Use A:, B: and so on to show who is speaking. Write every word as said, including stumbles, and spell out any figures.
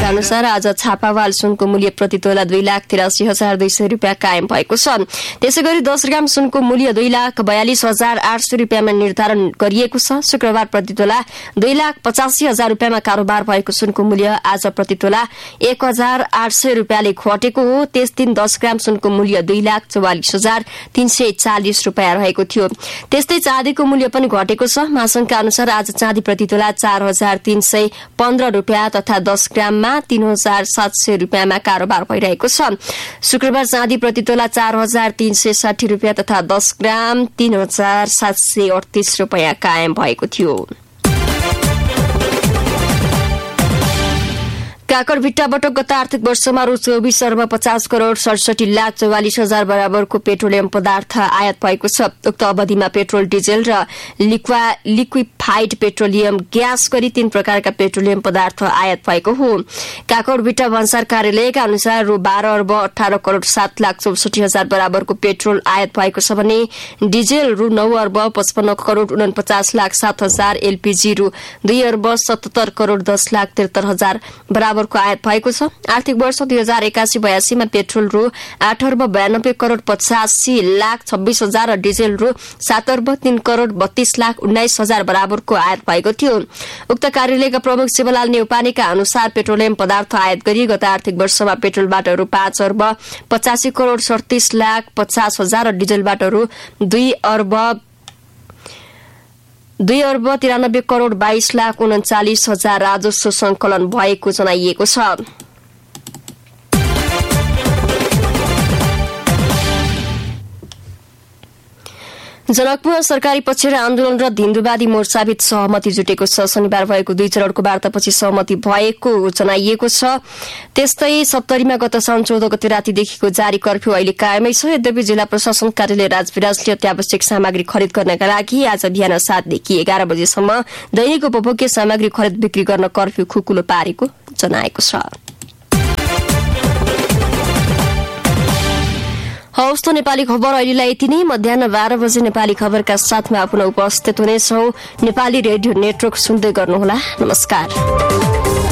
A: अनुसार आज छापावाल सुनको मूल्य प्रति तोला दुई लाख तिरासी हजार दुई सय रुपियाँ कायम भएको छ। त्यसै गरी दस ग्राम सुनको मूल्य दुई लाख बयालिस हजार आठ सय रुपियाँमा निर्धारण गरिएको छ। शुक्रबार प्रति तोला दुई लाख पचासी हजार रुपियाँमा कारोबार भएको सुनको मूल्य आज प्रति तोला एक हजार आठ सय रुपियाँले घटेको हो। त्यस दिन दस ग्राम सुनको मूल्य दुई लाख चौवालिस हजार तीन सय चालिस रुपियाँ रहेको थियो। त्यस्तै चाँदीको मूल्य पनि घटेको छ। महासंघका अनुसार आज चाँदी प्रति तोला चार हजार तीन सय पन्ध्र रुपियाँ तथा दस ग्राममा तीन हजार सात सय रुपियाँमा कारोबार भइरहेको छ। शुक्रबार चाँदी प्रति तोला चार हजार तीन सय साठी रुपियाँ तथा दस ग्राम तीन हजार सात सय अडतीस रुपियाँ कायम भएको थियो। काकरभिट्टाबाट गत आर्थिक वर्षमा रु चौबिस अर्ब पचास करोड़ सडसठी लाख चौवालिस हजार बराबरको पेट्रोलियम पदार्थ आयात भएको छ। उक्त अवधिमा पेट्रोल, डिजेल र लिक्वा लिक्विफाइड पेट्रोलियम ग्यास गरी तीन प्रकारका पेट्रोलियम पदार्थ आयात भएको हो। काकरभिट्टा भन्सार कार्यालयका अनुसार रु बाह्र अर्ब अठार करोड़ सात लाख चौसठी हजार बराबरको पेट्रोल आयात भएको छ भने डिजेल रु नौ अर्ब पचपन्न करोड़ उनपचास लाख सात हजार, एलपीजी रु दुई अर्ब सतहत्तर करोड़ दस लाख त्रिहत्तर हजार बराबर को आयात भएको छ। आर्थिक वर्ष दुई हजार एकासी बयासीमा पेट्रोल रु आठ अर्ब बयानब्बे करोड़ पचासी लाख छब्बीस हजार र डिजेल रु सात अर्ब तीन करोड़ बत्तीस लाख उन्नाइस हजार बराबरको आयात भएको थियो। उक्त कार्यालयका प्रमुख शिवलाल नेउपानेका अनुसार पेट्रोलियम पदार्थ आयात गरी गत आर्थिक वर्षमा पेट्रोलबाट रु पाँच अर्ब पचासी करोड़ सड़तीस लाख पचास हजार र डिजेलबाट रु दुई अर्ब दुई अर्ब तिरानब्बे करोड़ बाइस लाख उन्चालिस हजार राजस्व संकलन भएको जनाइएको छ। जनकपुरमा सरकारी पक्ष र आन्दोलन र हिन्दूवादी मोर्चाबीच सहमति जुटेको छ। शनिबार भएको दुई चरणको वार्तापछि सहमति भएको जनाइएको छ। त्यस्तै सप्तरीमा गत साउन चौध गते रातिदेखिको जारी कर्फ्यू अहिले कायमै छ। यद्यपि जिल्ला प्रशासन कार्यालय राजविराजले अत्यावश्यक सामग्री खरिद गर्नका लागि आज बिहान सातदेखि एघार बजेसम्म दैनिक उपभोग्य सामग्री खरिद बिक्री गर्न कर्फ्यू खुकुलो पारेको जनाएको छ। हवस् त नेपाली खबर अहिलेलाई यति नै। मध्याह बाह्र बजे नेपाली खबरका साथमा पुनः उपस्थित हुनेछौं। नेपाली रेडियो नेटवर्क सुन्दै गर्नुहोला। नमस्कार।